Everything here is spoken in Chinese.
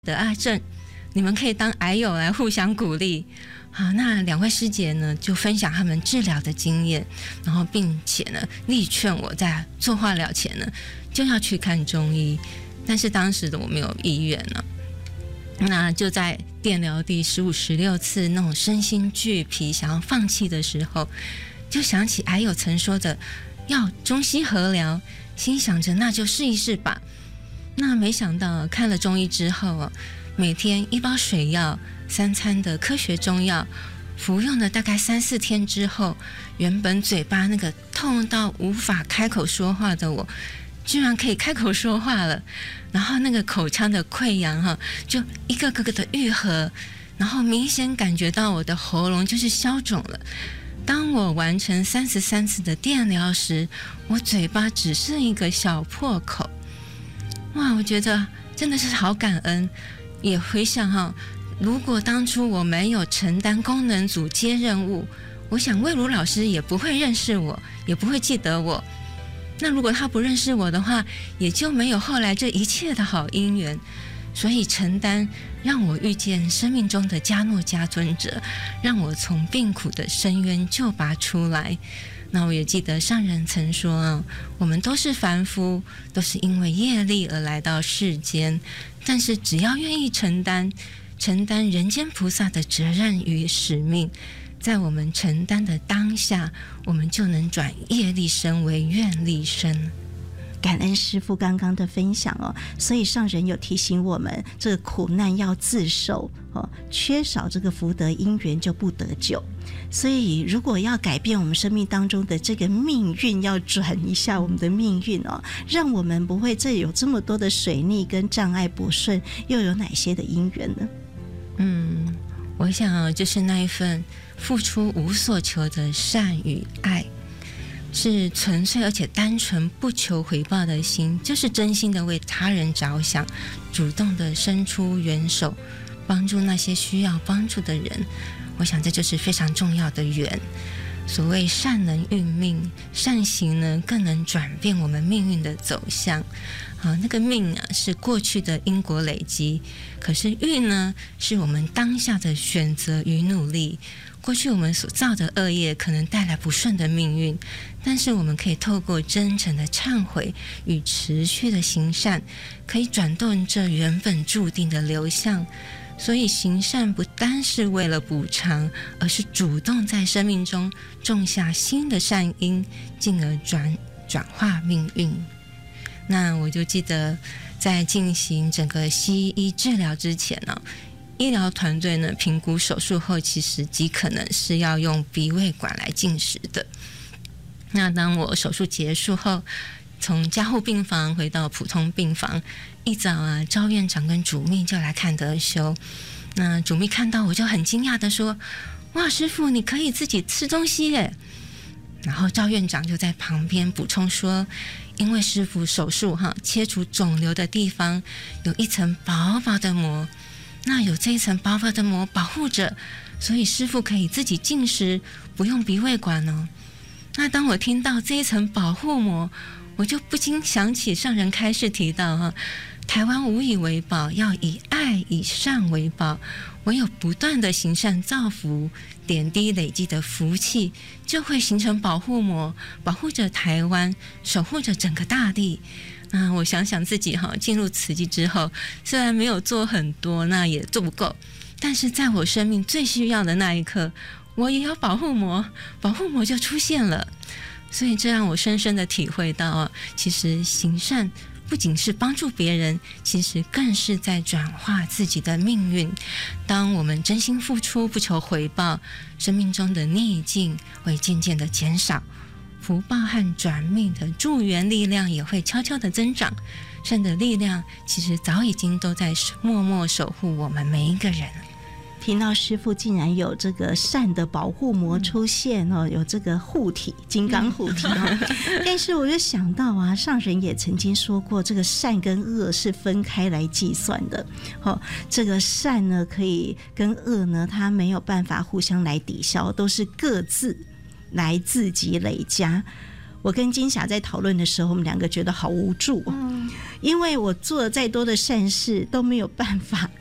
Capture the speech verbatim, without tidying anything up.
得癌症，你们可以当癌友来互相鼓励。好，那两位师姐呢就分享他们治疗的经验，然后并且呢力劝我在做化疗前呢就要去看中医，但是当时的我没有意愿呢、啊，那就在电疗第十五、十六次那种身心俱疲、想要放弃的时候，就想起癌友曾说的要中西合疗，心想着那就试一试吧。那没想到看了中医之后，每天一包水药，三餐的科学中药，服用了大概三四天之后，原本嘴巴那个痛到无法开口说话的我，居然可以开口说话了。然后那个口腔的溃疡哈，就一个个个的愈合，然后明显感觉到我的喉咙就是消肿了。当我完成三十三次的电疗时，我嘴巴只剩一个小破口。哇，我觉得真的是好感恩。也回想哈，如果当初我没有承担功能组接任务，我想魏如老师也不会认识我，也不会记得我。那如果他不认识我的话，也就没有后来这一切的好姻缘。所以承担让我遇见生命中的迦诺迦尊者，让我从病苦的深渊救拔出来。那我也记得上人曾说啊，我们都是凡夫，都是因为业力而来到世间，但是只要愿意承担承担人间菩萨的责任与使命，在我们承担的当下，我们就能转业力身为愿力身。 感恩师父刚刚的分享哦，所以上人有提醒我们，这个苦难要自受哦，缺少这个福德因缘就不得救。所以如果要改变我们生命当中的这个命运，要转一下我们的命运哦，让我们不会再有这么多的水逆跟障碍不顺，又有哪些的因缘呢？ 嗯，我想啊，就是那一份付出无所求的善与爱，是纯粹而且单纯不求回报的心，就是真心的为他人着想，主动的伸出援手，帮助那些需要帮助的人。我想这就是非常重要的缘。所谓善能运命，善行呢更能转变我们命运的走向。啊，那个命啊是过去的因果累积，可是运呢是我们当下的选择与努力。过去我们所造的恶业可能带来不顺的命运，但是我们可以透过真诚的忏悔与持续的行善，可以转动这原本注定的流向。所以行善不单是为了补偿，而是主动在生命中种下新的善因，进而转转化命运。那我就记得在进行整个西医治疗之前呢、哦，医疗团队呢评估手术后，其实极可能是要用鼻胃管来进食的。那当我手术结束后，从加护病房回到普通病房，一早啊，赵院长跟主秘就来看得修。那主秘看到我就很惊讶的说：“哇，师父，你可以自己吃东西耶！”然后赵院长就在旁边补充说：“因为师父手术哈，切除肿瘤的地方有一层薄薄的膜，那有这一层薄薄的膜保护着，所以师父可以自己进食，不用鼻胃管哦。”那当我听到这一层保护膜，我就不禁想起上人开示提到哈，台湾无以为报，要以爱以善为报。唯有不断的行善造福，点滴累积的福气，就会形成保护膜，保护着台湾，守护着整个大地。那我想想自己哈，进入慈济之后，虽然没有做很多，那也做不够，但是在我生命最需要的那一刻，我也要保护膜，保护膜就出现了。所以这让我深深的体会到，其实行善不仅是帮助别人，其实更是在转化自己的命运。当我们真心付出，不求回报，生命中的逆境会渐渐的减少，福报和转命的助缘力量也会悄悄的增长。善的力量其实早已经都在默默守护我们每一个人。 听到师父竟然有这个善的保护膜出现哦，有这个护体，金刚护体哦。但是我就想到啊，上人也曾经说过，这个善跟恶是分开来计算的。哦，这个善呢，可以跟恶呢，它没有办法互相来抵消，都是各自来自己累加。我跟金霞在讨论的时候，我们两个觉得好无助哦， 因为我做了再多的善事都没有办法